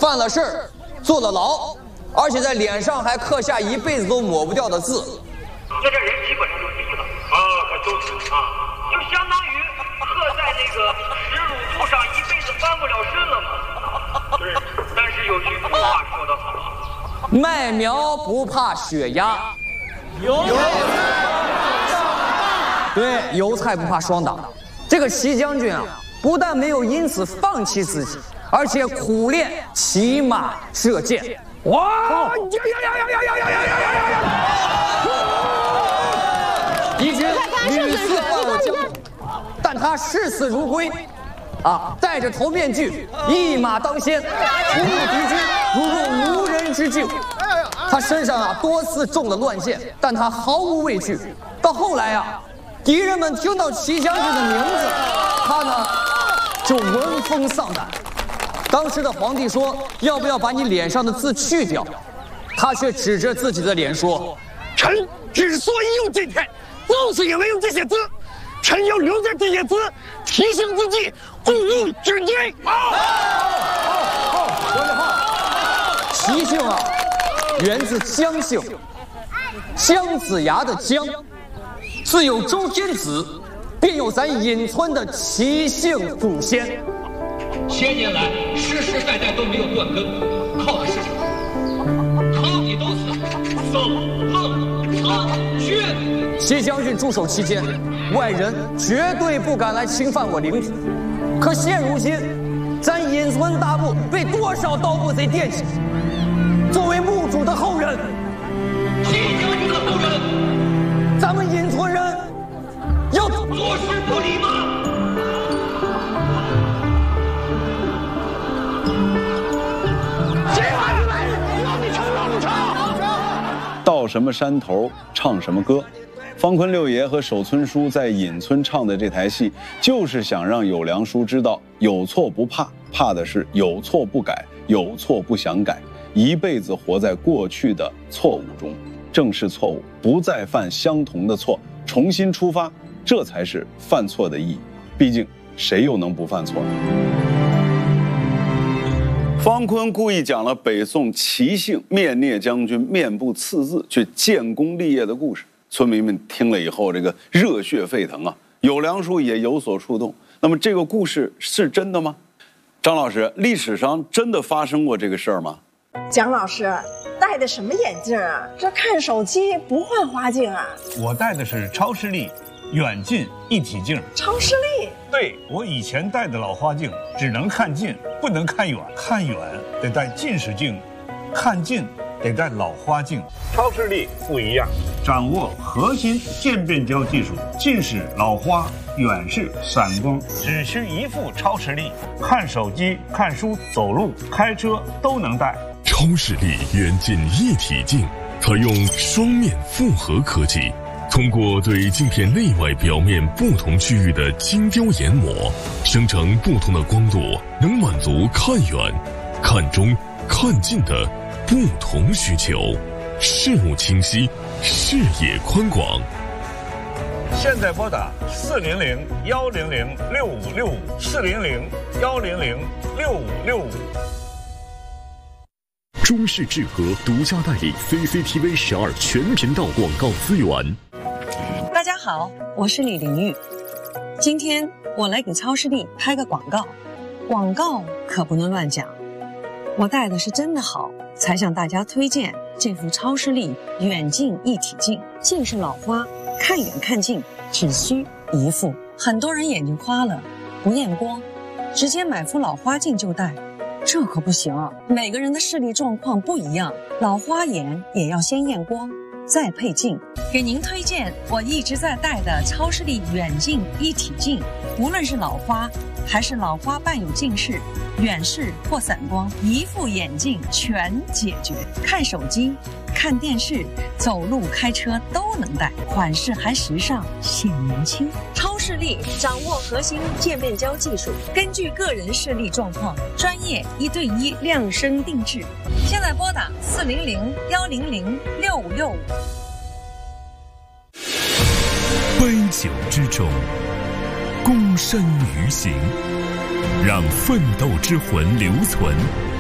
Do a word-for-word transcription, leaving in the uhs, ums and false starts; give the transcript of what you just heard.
犯了事儿，坐了牢，而且在脸上还刻下一辈子都抹不掉的字。 那这人基本上就低了啊，可就是啊，就相当于刻在那个耻辱柱上，一辈子翻不了身了嘛。对，但是有句古话说得好， 麦苗不怕血压，油对，油菜不怕霜打。这个齐将军啊，不但没有因此放弃自己，而且苦练骑马射箭。哇！呀呀呀呀呀呀呀呀呀呀！敌军屡次犯我将军，但他视死如归，啊，戴着头面具，一马当先，冲入敌军，如入无人之境。他身上啊多次中了乱箭，但他毫无畏惧。到后来啊，敌人们听到齐将军的名字，他呢就闻风丧胆。当时的皇帝说：“要不要把你脸上的字去掉？”他却指着自己的脸说：“ 臣之所以有今天，就是因为有这些字。臣要留下这些字，提醒自己，鼓舞军队。”好， 好，好，说得好。齐姓啊，源自姜姓，姜子牙的姜，自有周天子，便有咱隐村的齐姓祖先。 千年来，世世代代都没有断根，靠的是什么？靠的都是憎恨残血。 齐将军驻守期间，外人绝对不敢来侵犯我领土。可现如今，咱隐村大墓被多少盗墓贼惦记。作为墓主的后人， 齐将军的后人， 咱们隐村人要坐视不理吗？ 到什么山头唱什么歌，方坤六爷和守村叔在隐村唱的这台戏，就是想让有良叔知道，有错不怕，怕的是有错不改，有错不想改，一辈子活在过去的错误中，正视错误，不再犯相同的错，重新出发，这才是犯错的意义。毕竟谁又能不犯错呢？方坤故意讲了北宋齐姓灭聂将军面部刺字却建功立业的故事，村民们听了以后，这个热血沸腾啊！有良叔也有所触动。那么这个故事是真的吗？张老师，历史上真的发生过这个事儿吗？ 蒋老师戴的什么眼镜啊？这看手机不换花镜啊？ 我戴的是超视力远近一体镜。 超视力？ 对，我以前戴的老花镜只能看近，不能看远，看远得戴近视镜，看近得戴老花镜。超视力不一样，掌握核心渐变焦技术，近视、老花、远视、散光，只需一副超视力，看手机、看书、走路、开车都能戴。 超视力远近一体镜采用双面复合科技，通过对镜片内外表面不同区域的精雕研磨，生成不同的光度，能满足看远、看中、看近的不同需求，视物清晰，视野宽广。 现在拨打四零零幺零零六五六五四零零幺零零六五六五。 中视智和独家代理 C C T V 十二全频道广告资源。 大家好，我是李玲玉。今天我来给超视力拍个广告，广告可不能乱讲。我戴的是真的好，才向大家推荐这副超视力远近一体镜。近视老花，看远看近只需一副。很多人眼睛花了，不验光，直接买副老花镜就戴，这可不行。每个人的视力状况不一样，老花眼也要先验光，再配镜。给您推荐我一直在戴的超视力远近一体镜，无论是老花还是老花伴有近视、远视或散光，一副眼镜全解决。看手机、看电视、走路、开车都能戴，款式还时尚显年轻。超视力掌握核心渐变焦技术，根据个人视力状况，专业一对一量身定制。现在拨打四零零幺零零六五六五。 杯酒之中，躬身于行，让奋斗之魂留存，